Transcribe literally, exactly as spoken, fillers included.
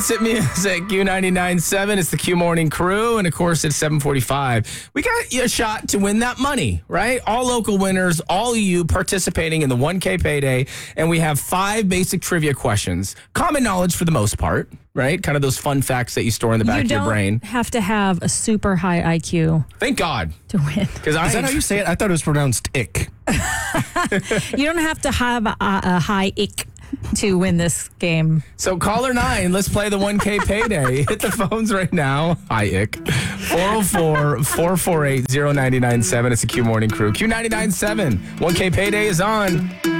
Hit music, Q ninety-nine point seven. It's the Q Morning Crew, and of course, it's seven forty-five. We got a shot to win that money, right? All local winners, all of you participating in the one K payday, and we have five basic trivia questions. Common knowledge for the most part, right? Kind of those fun facts that you store in the back you of your brain. You don't have to have a super high I Q. Thank God. To win. Is that how you say it? I thought it was pronounced ick. You don't have to have a, a high ick to win this game. So caller nine, let's play the one K payday. Hit the phones right now. Hi, Ick. four oh four, four four eight, oh nine nine seven. It's the Q Morning Crew. Q ninety-nine point seven. one K payday is on.